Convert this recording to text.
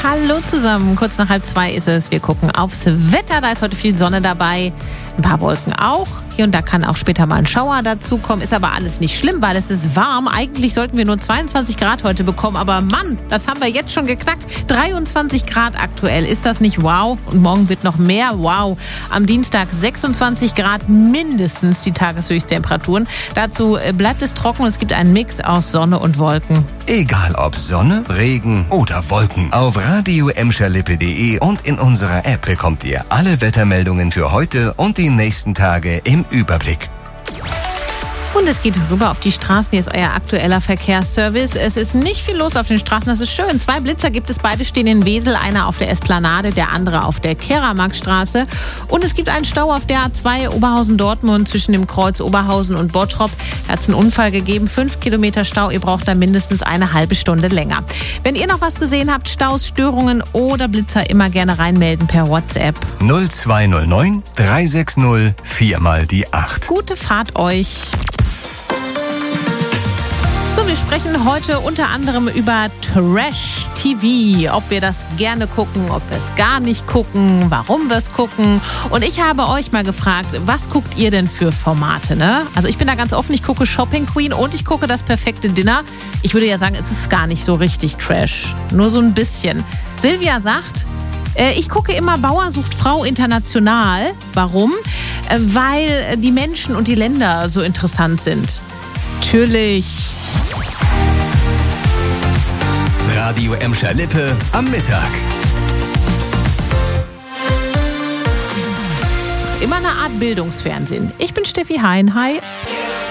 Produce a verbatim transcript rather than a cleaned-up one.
Hallo zusammen, kurz nach halb zwei ist es. Wir gucken aufs Wetter, da ist heute viel Sonne dabei, ein paar Wolken auch. Hier und da kann auch später mal ein Schauer dazukommen, ist aber alles nicht schlimm, weil es ist warm. Eigentlich sollten wir nur zweiundzwanzig Grad heute bekommen, aber Mann, das haben wir jetzt schon geknackt. dreiundzwanzig Grad aktuell, ist das nicht wow? Und morgen wird noch mehr wow. Am Dienstag sechsundzwanzig Grad mindestens die Tageshöchsttemperaturen. Dazu bleibt es trocken und es gibt einen Mix aus Sonne und Wolken. Egal ob Sonne, Regen oder Wolken. Auf radio emscher lippe punkt de und in unserer App bekommt ihr alle Wettermeldungen für heute und die nächsten Tage im Überblick. Und es geht rüber auf die Straßen. Hier ist euer aktueller Verkehrsservice. Es ist nicht viel los auf den Straßen, das ist schön. Zwei Blitzer gibt es, beide stehen in Wesel. Einer auf der Esplanade, der andere auf der Keramarktstraße. Und es gibt einen Stau auf der A zwei Oberhausen-Dortmund zwischen dem Kreuz Oberhausen und Bottrop. Da hat es einen Unfall gegeben. Fünf Kilometer Stau, ihr braucht da mindestens eine halbe Stunde länger. Wenn ihr noch was gesehen habt, Staus, Störungen oder Blitzer, immer gerne reinmelden per WhatsApp. null zwei null neun drei sechs null vier mal die acht. Gute Fahrt euch. So, wir sprechen heute unter anderem über Trash-T V, ob wir das gerne gucken, ob wir es gar nicht gucken, warum wir es gucken. Und ich habe euch mal gefragt, was guckt ihr denn für Formate, ne? Also ich bin da ganz offen, ich gucke Shopping Queen und ich gucke Das perfekte Dinner. Ich würde ja sagen, es ist gar nicht so richtig Trash, nur so ein bisschen. Silvia sagt, äh, ich gucke immer Bauer sucht Frau international. Warum? Äh, weil die Menschen und die Länder so interessant sind. Natürlich. Radio Emscher Lippe am Mittag. Immer eine Art Bildungsfernsehen. Ich bin Steffi Hein. Hi.